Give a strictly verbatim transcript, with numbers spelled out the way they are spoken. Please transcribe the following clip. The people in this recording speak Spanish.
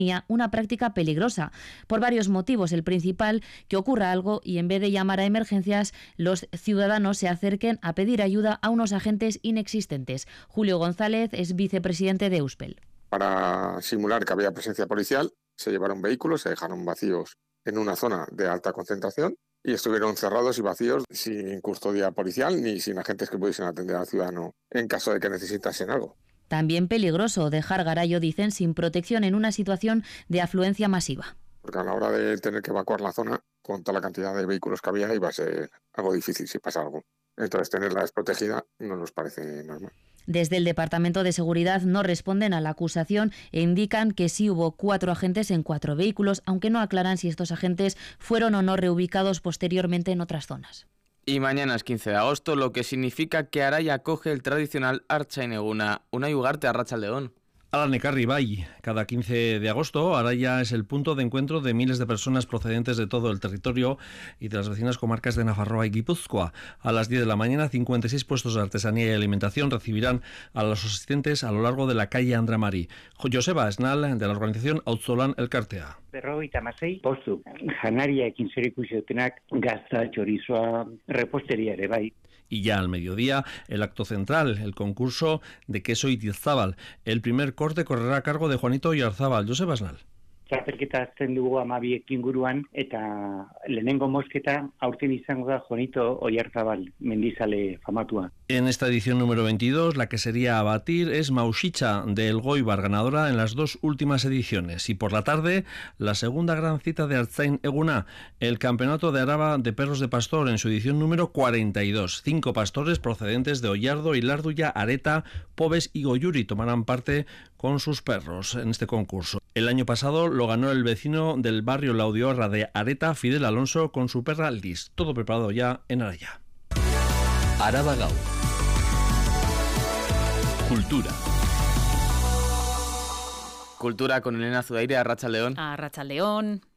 una práctica peligrosa, por varios motivos. El principal, que ocurra algo y en vez de llamar a emergencias, los ciudadanos se acerquen a pedir ayuda a unos agentes inexistentes. Julio González es vicepresidente de Euspel. Para simular que había presencia policial, se llevaron vehículos, se dejaron vacíos en una zona de alta concentración y estuvieron cerrados y vacíos sin custodia policial ni sin agentes que pudiesen atender al ciudadano en caso de que necesitasen algo. También peligroso dejar Garayo, dicen, sin protección en una situación de afluencia masiva. Porque a la hora de tener que evacuar la zona, con toda la cantidad de vehículos que había, iba a ser algo difícil si pasa algo. Entonces, tenerla desprotegida no nos parece normal. Desde el Departamento de Seguridad no responden a la acusación e indican que sí hubo cuatro agentes en cuatro vehículos, aunque no aclaran si estos agentes fueron o no reubicados posteriormente en otras zonas. Y mañana es quince de agosto, lo que significa que Araia acoge el tradicional Artzain Eguna. Unai Ugarte, Arratsaldeon. Alan Ekarri bai. Cada quince de agosto, Araia es el punto de encuentro de miles de personas procedentes de todo el territorio y de las vecinas comarcas de Nafarroa y Guipúzcoa. A las diez de la mañana, cincuenta y seis puestos de artesanía y alimentación recibirán a los asistentes a lo largo de la calle Andramari. Joseba Esnal, de la organización Auzolan Elkartea. Berrogeita hamasei postu. Janariaekin zerikusi dutenak, gazta, chorizoa, repostería ere bai. Y ya al mediodía, el acto central, el concurso de queso Itizábal. El primer corte correrá a cargo de Juanito Oyarzábal. Joseba Esnal. Txapelketa azten dugu amabiek inguruan, eta lehenengo mosketa aurten izango da Juanito Oyarzábal, mendizale famatua. En esta edición número veintidós, la que sería a batir es Mauxicha de Elgoibar, ganadora en las dos últimas ediciones. Y por la tarde, la segunda gran cita de Artzain Eguna, el Campeonato de Araba de Perros de Pastor en su edición número cuarenta y dos. Cinco pastores procedentes de Ollardo, Ilarduya, Areta, Pobes y Goyuri tomarán parte con sus perros en este concurso. El año pasado lo ganó el vecino del barrio Laudiorra de Areta, Fidel Alonso, con su perra Lis. Todo preparado ya en Araia. Araba Gau. Cultura. Cultura con Elena Zudaire, Arratsaldeon. Arratsaldeon.